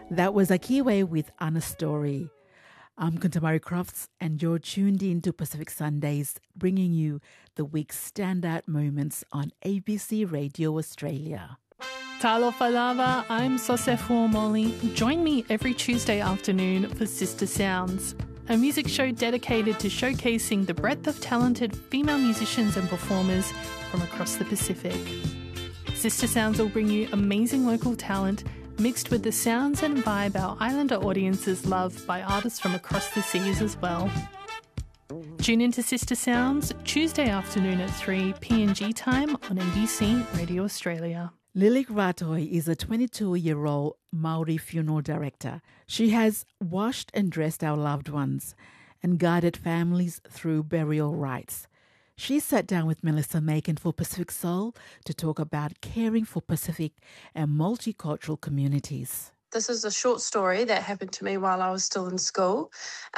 That was Akiwe with Anna Story. I'm Kuntamari Crofts, and you're tuned in to Pacific Sundays, bringing you the week's standout moments on ABC Radio Australia. Talo Falava, I'm Sosefo Molly. Join me every Tuesday afternoon for Sister Sounds, a music show dedicated to showcasing the breadth of talented female musicians and performers from across the Pacific. Sister Sounds will bring you amazing local talent mixed with the sounds and vibe our islander audiences love by artists from across the seas as well. Tune into Sister Sounds Tuesday afternoon at 3 PNG time on ABC Radio Australia. Lilik Ratoi is a 22-year-old Maori funeral director. She has washed and dressed our loved ones and guided families through burial rites. She sat down with Melissa Macon for Pacific Soul to talk about caring for Pacific and multicultural communities. This is a short story that happened to me while I was still in school.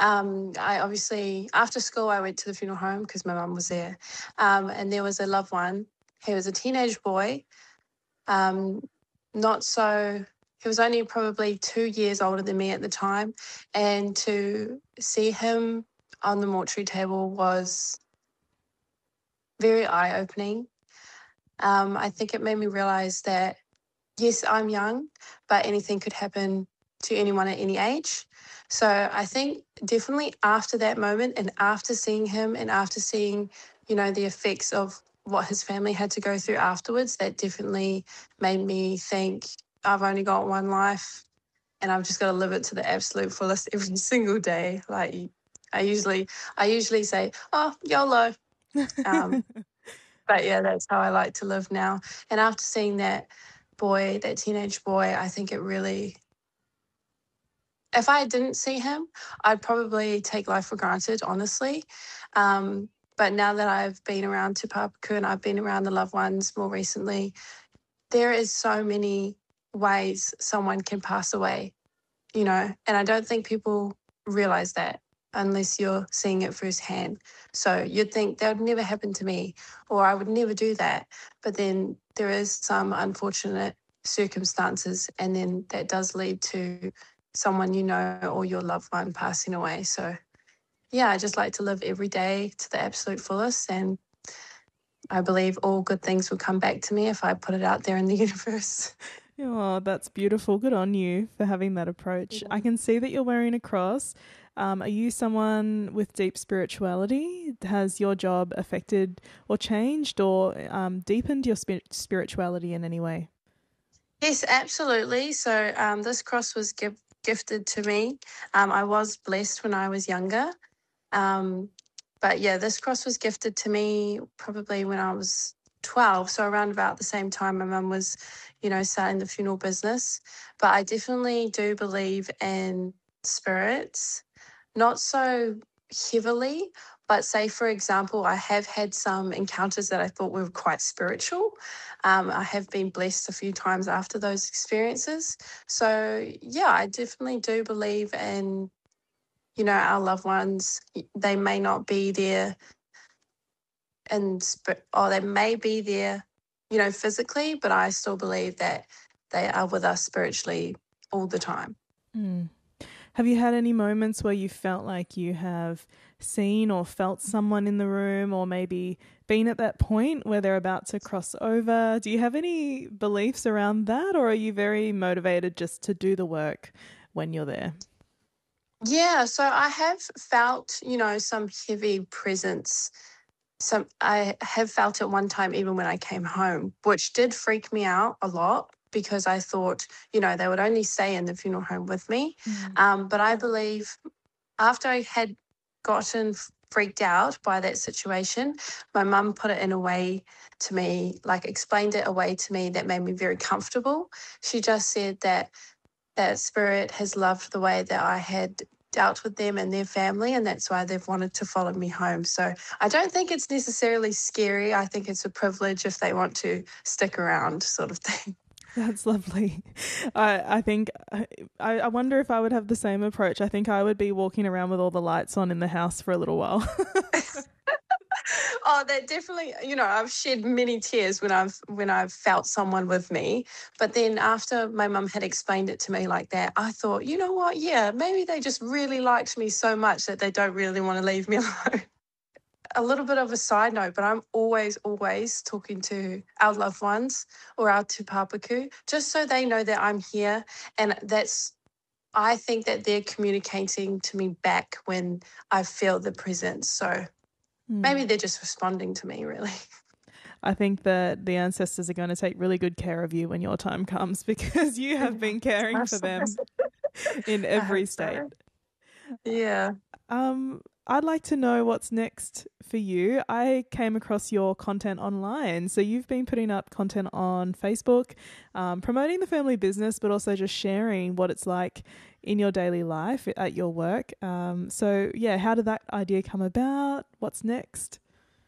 After school, I went to the funeral home because my mum was there. And there was a loved one. He was a teenage boy. He was only probably 2 years older than me at the time. And to see him on the mortuary table was very eye-opening. I think it made me realise that, yes, I'm young, but anything could happen to anyone at any age. So I think definitely after that moment and after seeing him and after seeing, the effects of what his family had to go through afterwards, that definitely made me think I've only got one life and I've just got to live it to the absolute fullest every single day. Like I usually say, oh, YOLO. But yeah, that's how I like to live now. And after seeing that teenage boy, I think it really, if I didn't see him, I'd probably take life for granted, honestly. But now that I've been around Te Papaku and I've been around the loved ones more recently, there is so many ways someone can pass away, and I don't think people realise that unless you're seeing it firsthand. So you'd think that would never happen to me or I would never do that. But then there is some unfortunate circumstances and then that does lead to someone or your loved one passing away. So, yeah, I just like to live every day to the absolute fullest, and I believe all good things will come back to me if I put it out there in the universe. Oh, that's beautiful. Good on you for having that approach. I can see that you're wearing a cross. Are you someone with deep spirituality? Has your job affected or changed or deepened your spirituality in any way? Yes, absolutely. So this cross was gifted to me. I was blessed when I was younger. But yeah, this cross was gifted to me probably when I was 12. So around about the same time my mum was, starting the funeral business. But I definitely do believe in spirits. Not so heavily, but say, for example, I have had some encounters that I thought were quite spiritual. I have been blessed a few times after those experiences. So, yeah, I definitely do believe in, our loved ones. They may not be there or they may be there, physically, but I still believe that they are with us spiritually all the time. Mm. Have you had any moments where you felt like you have seen or felt someone in the room or maybe been at that point where they're about to cross over? Do you have any beliefs around that, or are you very motivated just to do the work when you're there? Yeah, so I have felt, some heavy presence. I have felt it one time even when I came home, which did freak me out a lot, because I thought, they would only stay in the funeral home with me. But I believe after I had gotten freaked out by that situation, my mum put it in a way to me, explained it a way to me that made me very comfortable. She just said that spirit has loved the way that I had dealt with them and their family, and that's why they've wanted to follow me home. So I don't think it's necessarily scary. I think it's a privilege if they want to stick around, sort of thing. That's lovely. I think I wonder if I would have the same approach. I think I would be walking around with all the lights on in the house for a little while. Oh, that definitely, I've shed many tears when I've felt someone with me. But then after my mum had explained it to me like that, I thought, you know what? Yeah, maybe they just really liked me so much that they don't really want to leave me alone. A little bit of a side note, but I'm always talking to our loved ones or our tupapaku, just so they know that I'm here. And I think that they're communicating to me back when I feel the presence. So maybe they're just responding to me, really. I think that the ancestors are going to take really good care of you when your time comes, because you have been caring for them in every state. Yeah. I'd like to know what's next for you. I came across your content online. So you've been putting up content on Facebook, promoting the family business, but also just sharing what it's like in your daily life at your work. So how did that idea come about? What's next?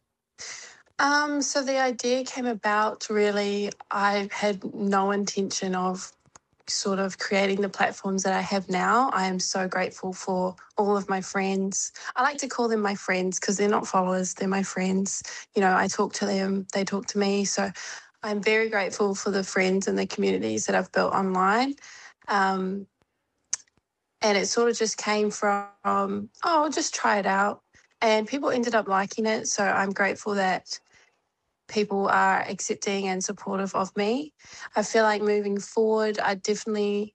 So the idea came about, really, I had no intention of sort of creating the platforms that I have now. I am so grateful for all of my friends. I like to call them my friends because they're not followers, they're my friends. I talk to them, they talk to me. So I'm very grateful for the friends and the communities that I've built online. And it sort of just came from, just try it out. And people ended up liking it. So I'm grateful that people are accepting and supportive of me. I feel like moving forward, I definitely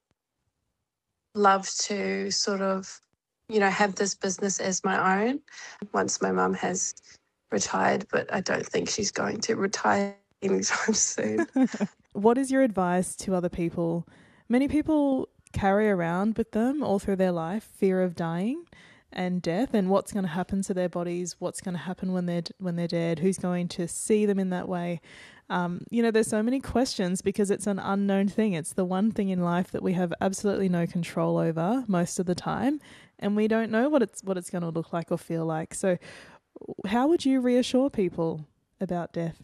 love to sort of, have this business as my own once my mum has retired, but I don't think she's going to retire anytime soon. What is your advice to other people? Many people carry around with them all through their life fear of dying and death, and what's going to happen to their bodies, what's going to happen when they're dead, who's going to see them in that way. There's so many questions because it's an unknown thing. It's the one thing in life that we have absolutely no control over most of the time, and we don't know what it's going to look like or feel like. So how would you reassure people about death?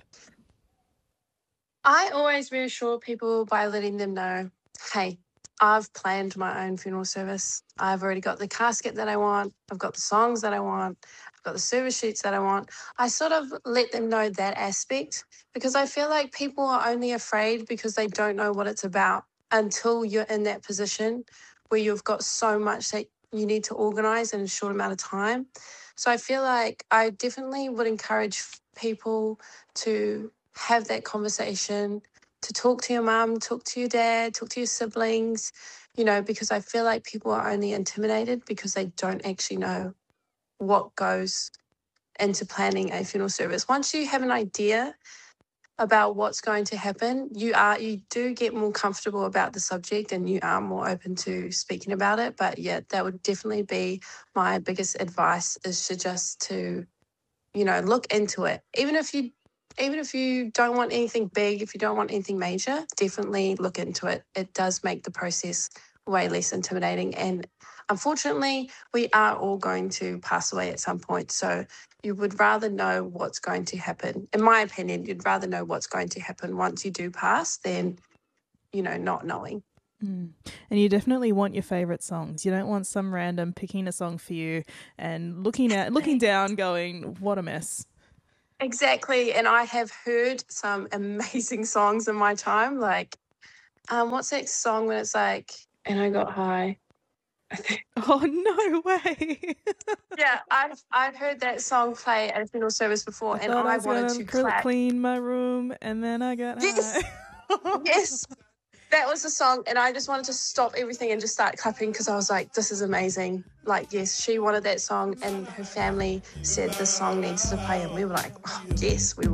I always reassure people by letting them know, hey, I've planned my own funeral service. I've already got the casket that I want. I've got the songs that I want. I've got the service sheets that I want. I sort of let them know that aspect because I feel like people are only afraid because they don't know what it's about until you're in that position where you've got so much that you need to organise in a short amount of time. So I feel like I definitely would encourage people to have that conversation, to talk to your mum, talk to your dad, talk to your siblings, because I feel like people are only intimidated because they don't actually know what goes into planning a funeral service. Once you have an idea about what's going to happen, you do get more comfortable about the subject and you are more open to speaking about it. But yeah, that would definitely be my biggest advice, is to look into it. Even if you don't want anything big, if you don't want anything major, definitely look into it. It does make the process way less intimidating. And unfortunately, we are all going to pass away at some point. So you would rather know what's going to happen. In my opinion, you'd rather know what's going to happen once you do pass than, not knowing. And you definitely want your favourite songs. You don't want some random picking a song for you and looking down going, what a mess. Exactly. And I have heard some amazing songs in my time. Like, what's that song when it's like, and I got high? Oh, no way. Yeah, I've heard that song play at a funeral service before, and I wanted to clean my room, and then I got high. Yes. That was the song, and I just wanted to stop everything and just start clapping because I was like, this is amazing. Like, yes, she wanted that song, and her family said this song needs to play, and we were like, oh, yes, we